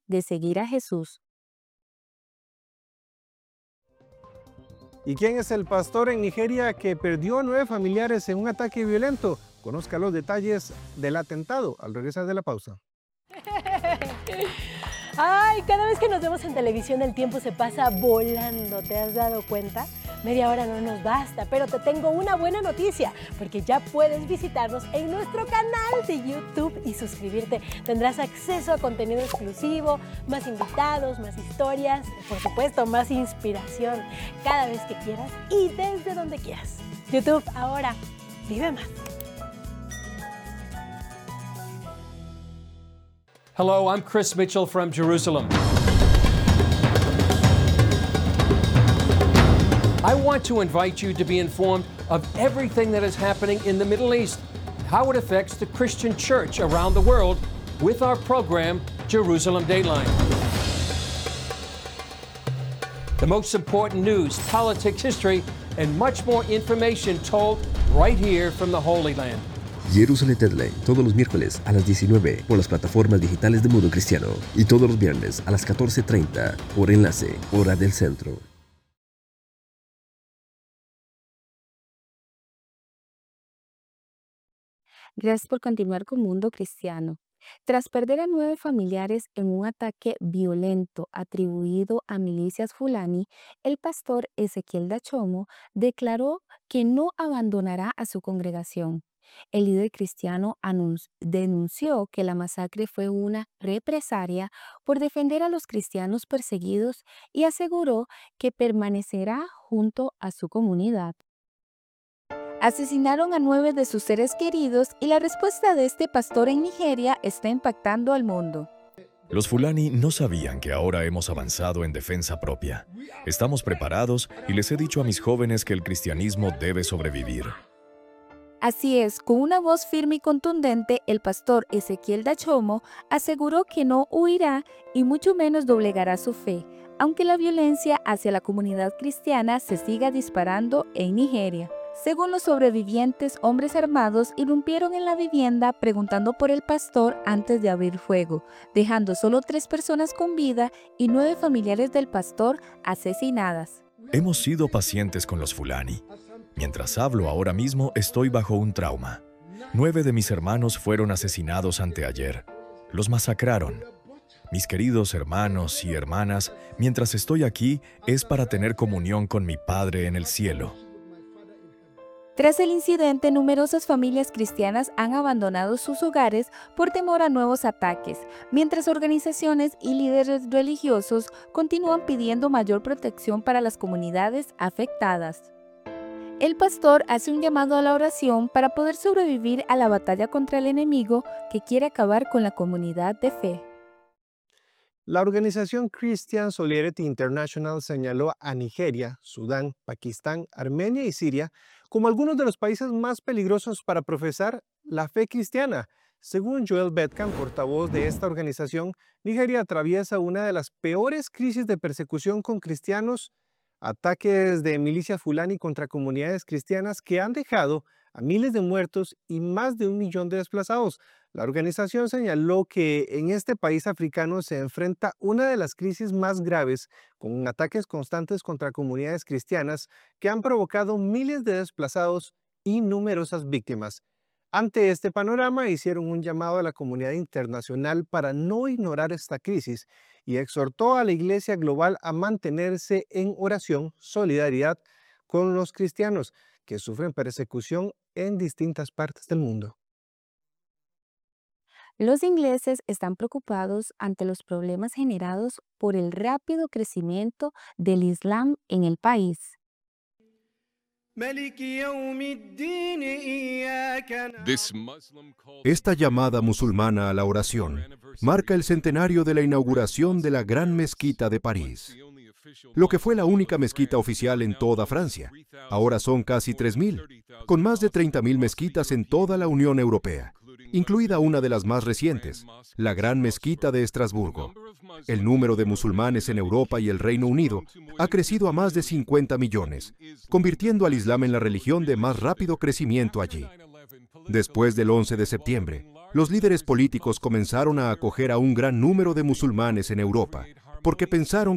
de seguir a Jesús. ¿Y quién es el pastor en Nigeria que perdió a 9 familiares en un ataque violento? Conozca los detalles del atentado al regresar de la pausa. Ay, cada vez que nos vemos en televisión el tiempo se pasa volando, ¿te has dado cuenta? Media hora no nos basta, pero te tengo una buena noticia, porque ya puedes visitarnos en nuestro canal de YouTube y suscribirte. Tendrás acceso a contenido exclusivo, más invitados, más historias, por supuesto, más inspiración, cada vez que quieras y desde donde quieras. YouTube, ahora, vive más. Hello, I'm Chris Mitchell from Jerusalem. I want to invite you to be informed of everything that is happening in the Middle East, how it affects the Christian church around the world with our program, Jerusalem Dateline. The most important news, politics, history, and much more information told right here from the Holy Land. Jerusalem Deadline, todos los miércoles a las 19 por las plataformas digitales de Mundo Cristiano y todos los viernes a las 14:30 por Enlace, hora del centro. Gracias por continuar con Mundo Cristiano. Tras perder a 9 familiares en un ataque violento atribuido a milicias Fulani, el pastor Ezequiel Dachomo declaró que no abandonará a su congregación. El líder cristiano denunció que la masacre fue una represalia por defender a los cristianos perseguidos y aseguró que permanecerá junto a su comunidad. Asesinaron a 9 de sus seres queridos y la respuesta de este pastor en Nigeria está impactando al mundo. Los Fulani no sabían que ahora hemos avanzado en defensa propia. Estamos preparados y les he dicho a mis jóvenes que el cristianismo debe sobrevivir. Así es, con una voz firme y contundente, el pastor Ezequiel Dachomo aseguró que no huirá y mucho menos doblegará su fe, aunque la violencia hacia la comunidad cristiana se siga disparando en Nigeria. Según los sobrevivientes, hombres armados irrumpieron en la vivienda preguntando por el pastor antes de abrir fuego, dejando solo 3 personas con vida y 9 familiares del pastor asesinadas. Hemos sido pacientes con los Fulani. Mientras hablo ahora mismo, estoy bajo un trauma. 9 de mis hermanos fueron asesinados anteayer. Los masacraron. Mis queridos hermanos y hermanas, mientras estoy aquí, es para tener comunión con mi Padre en el cielo. Tras el incidente, numerosas familias cristianas han abandonado sus hogares por temor a nuevos ataques, mientras organizaciones y líderes religiosos continúan pidiendo mayor protección para las comunidades afectadas. El pastor hace un llamado a la oración para poder sobrevivir a la batalla contra el enemigo que quiere acabar con la comunidad de fe. La organización Christian Solidarity International señaló a Nigeria, Sudán, Pakistán, Armenia y Siria como algunos de los países más peligrosos para profesar la fe cristiana. Según Joel Betkan, portavoz de esta organización, Nigeria atraviesa una de las peores crisis de persecución con cristianos, ataques de milicias Fulani contra comunidades cristianas que han dejado a miles de muertos y más de 1 millón de desplazados. La organización señaló que en este país africano se enfrenta una de las crisis más graves, con ataques constantes contra comunidades cristianas que han provocado miles de desplazados y numerosas víctimas. Ante este panorama, hicieron un llamado a la comunidad internacional para no ignorar esta crisis y exhortó a la Iglesia Global a mantenerse en oración, solidaridad con los cristianos que sufren persecución en distintas partes del mundo. Los ingleses están preocupados ante los problemas generados por el rápido crecimiento del Islam en el país. Esta llamada musulmana a la oración marca el centenario de la inauguración de la Gran Mezquita de París, lo que fue la única mezquita oficial en toda Francia. Ahora son casi 3.000, con más de 30.000 mezquitas en toda la Unión Europea, incluida una de las más recientes, la Gran Mezquita de Estrasburgo. El número de musulmanes en Europa y el Reino Unido ha crecido a más de 50 millones, convirtiendo al Islam en la religión de más rápido crecimiento allí. Después del 11 de septiembre, los líderes políticos comenzaron a acoger a un gran número de musulmanes en Europa, porque pensaron